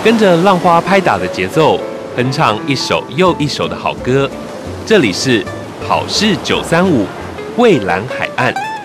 跟着浪花拍打的节奏，哼唱一首又一首的好歌。这里是好事935蔚蓝海岸。